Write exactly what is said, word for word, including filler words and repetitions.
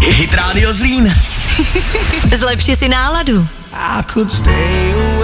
Hit Radio Zlín. Zlepši si náladu. I could stay away.